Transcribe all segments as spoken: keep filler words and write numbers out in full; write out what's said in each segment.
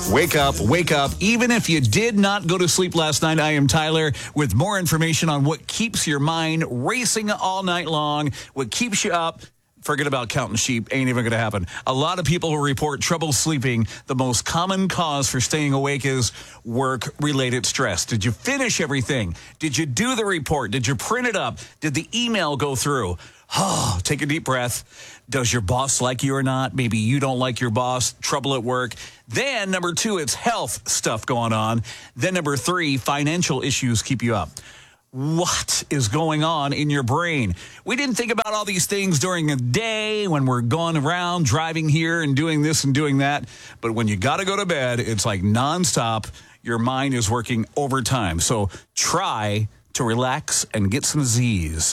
Wake up, wake up. Even if you did not go to sleep last night, I am Tyler with more information on what keeps your mind racing all night long, what keeps you up. Forget about counting sheep. Ain't even going to happen. A lot of people will report trouble sleeping. The most common cause for staying awake is work-related stress. Did you finish everything? Did you do the report? Did you print it up? Did the email go through? Oh, take a deep breath. Does your boss like you or not? Maybe you don't like your boss. Trouble at work. Then, number two, it's health stuff going on. Then, number three, financial issues keep you up. What is going on in your brain? We didn't think about all these things during the day when we're going around driving here and doing this and doing that. But when you got to go to bed, it's like nonstop. Your mind is working overtime. So try to relax and get some Z's.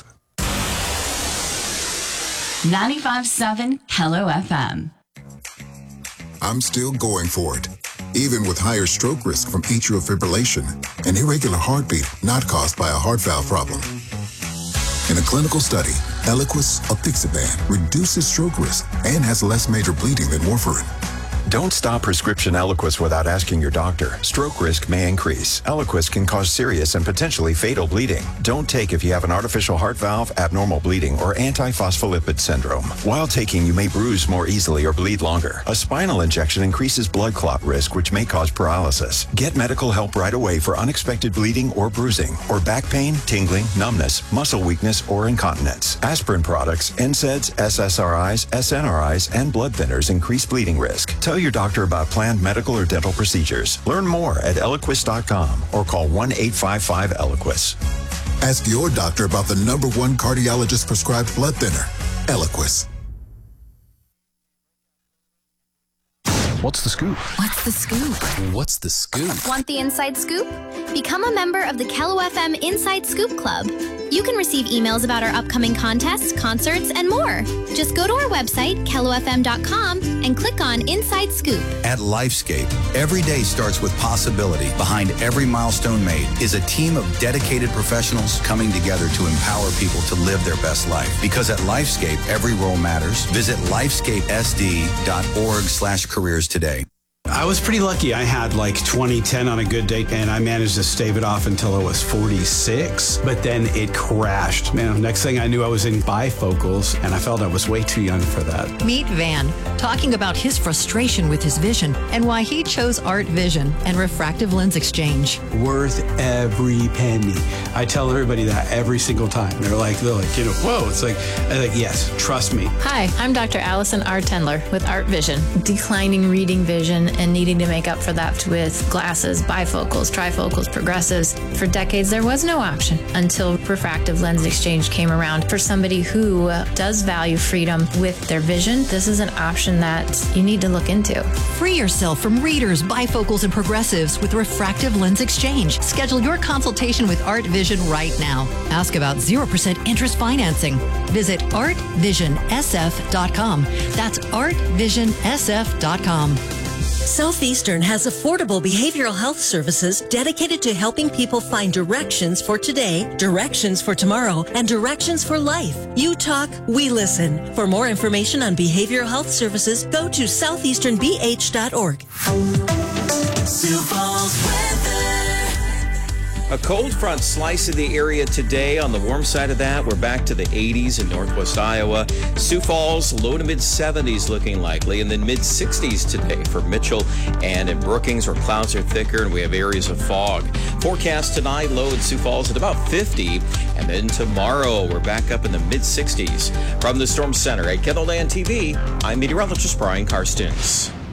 ninety-five point seven Hello F M. I'm still going for it, even with higher stroke risk from atrial fibrillation, an irregular heartbeat not caused by a heart valve problem. In a clinical study, Eliquis apixaban reduces stroke risk and has less major bleeding than warfarin. Don't stop prescription Eliquis without asking your doctor. Stroke risk may increase. Eliquis can cause serious and potentially fatal bleeding. Don't take if you have an artificial heart valve, abnormal bleeding, or antiphospholipid syndrome. While taking, you may bruise more easily or bleed longer. A spinal injection increases blood clot risk, which may cause paralysis. Get medical help right away for unexpected bleeding or bruising, or back pain, tingling, numbness, muscle weakness, or incontinence. Aspirin products, N SAIDs, S S R Is, S N R Is, and blood thinners increase bleeding risk. Tell your doctor about planned medical or dental procedures. Learn more at Eliquis dot com or call one eight five five Eliquis. Ask your doctor about the number one cardiologist prescribed blood thinner, Eliquis. What's the scoop? What's the scoop? What's the scoop? Want the inside scoop? Become a member of the Kello F M Inside Scoop Club. You can receive emails about our upcoming contests, concerts, and more. Just go to our website, kello f m dot com, and click on Inside Scoop. At Lifescape, every day starts with possibility. Behind every milestone made is a team of dedicated professionals coming together to empower people to live their best life. Because at Lifescape, every role matters. Visit lifescape s d dot org slash careers today. I was pretty lucky. I had like twenty ten on a good day, and I managed to stave it off until I was forty-six, but then it crashed. Man, next thing I knew, I was in bifocals, and I felt I was way too young for that. Meet Van, talking about his frustration with his vision and why he chose Art Vision and refractive lens exchange. Worth every penny. I tell everybody that every single time. They're like, they're like, you know, whoa. It's like, I'm like, yes, trust me. Hi, I'm Doctor Allison R. Tendler with Art Vision. Declining reading vision and needing to make up for that with glasses, bifocals, trifocals, progressives. For decades, there was no option until refractive lens exchange came around. For somebody who does value freedom with their vision, this is an option that you need to look into. Free yourself from readers, bifocals, and progressives with refractive lens exchange. Schedule your consultation with Art Vision right now. Ask about zero percent interest financing. Visit art vision s f dot com. That's art vision s f dot com. Southeastern has affordable behavioral health services dedicated to helping people find directions for today, directions for tomorrow, and directions for life. You talk, we listen. For more information on behavioral health services, go to southeastern b h dot org. Sioux Falls weather. A cold front slicing the area today. On the warm side of that, we're back to the eighties in northwest Iowa. Sioux Falls, low to mid seventies looking likely, and then mid sixties today for Mitchell and in Brookings, where clouds are thicker and we have areas of fog. Forecast tonight, low in Sioux Falls at about fifty, and then tomorrow we're back up in the mid sixties. From the Storm Center at KENOLAND T V, I'm meteorologist Brian Karstens.